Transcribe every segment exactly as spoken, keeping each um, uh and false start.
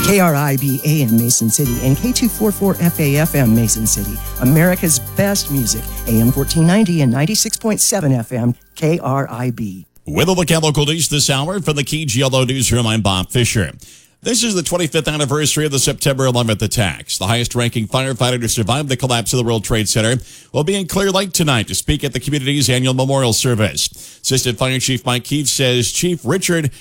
K R I B A M Mason City and K two forty-four F A F M Mason City. America's best music, A M fourteen ninety and ninety-six point seven F M, K R I B. With a look at local news this hour from the Key G L O Newsroom, I'm Bob Fisher. This is the twenty-fifth anniversary of the September eleventh attacks. The highest-ranking firefighter to survive the collapse of the World Trade Center will be in Clear Lake tonight to speak at the community's annual memorial service. Assistant Fire Chief Mike Keefe says Chief Richard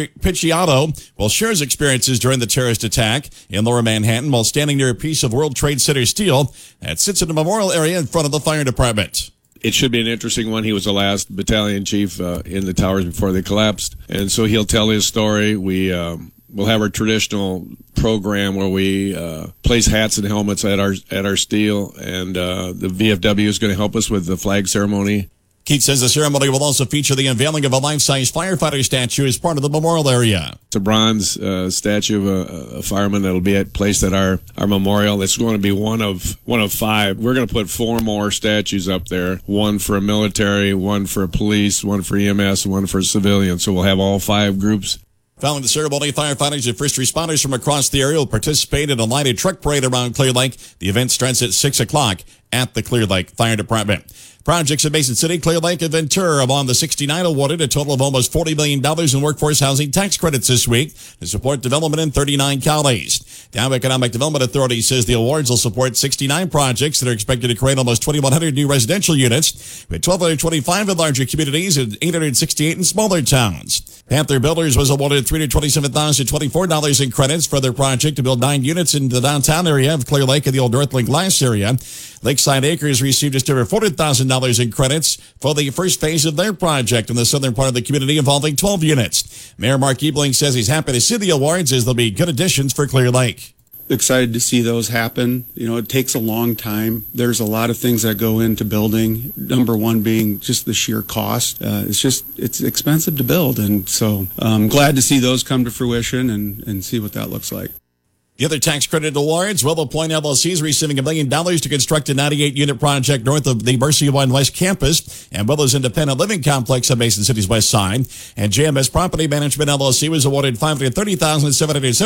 Picciotto will share his experiences during the terrorist attack in Lower Manhattan while standing near a piece of World Trade Center steel that sits in the memorial area in front of the fire department. It should be an interesting one. He was the last battalion chief uh, in the towers before they collapsed, and so he'll tell his story. We um, will have our traditional program where we uh, place hats and helmets at our at our steel, and uh, the V F W is going to help us with the flag ceremony. Keith says the ceremony will also feature the unveiling of a life-size firefighter statue as part of the memorial area. It's a bronze uh, statue of a, a fireman that'll be at, placed at our, our memorial. It's going to be one of one of five. We're going to put four more statues up there, one for a military, one for police, one for E M S, and one for civilians. So we'll have all five groups. Following the ceremony, firefighters and first responders from across the area will participate in a lighted truck parade around Clear Lake. The event starts at six o'clock at the Clear Lake Fire Department. Projects in Mason City, Clear Lake, and Ventura among the sixty-nine awarded a total of almost forty million dollars in workforce housing tax credits this week to support development in thirty-nine counties. The Iowa Economic Development Authority says the awards will support sixty-nine projects that are expected to create almost twenty-one hundred new residential units, with one thousand two hundred twenty-five in larger communities and eight hundred sixty-eight in smaller towns. Panther Builders was awarded three hundred twenty-seven thousand twenty-four dollars in credits for their project to build nine units in the downtown area of Clear Lake and the old Northland Glass area. Lakeside Acres received just over four hundred thousand dollars in credits for the first phase of their project in the southern part of the community involving twelve units. Mayor Mark Ebling says he's happy to see the awards as they'll be good additions for Clear Lake. Excited to see those happen. You know, it takes a long time. There's a lot of things that go into building. Number one being just the sheer cost. Uh, it's just, it's expensive to build. And so I'm glad to see those come to fruition and, and see what that looks like. The other tax credit awards, Willow Point L L C is receiving a million dollars to construct a ninety-eight unit project north of the Mercy One West campus and Willow's Independent Living Complex on Mason City's west side. And J M S Property Management L L C was awarded five hundred thirty thousand seven hundred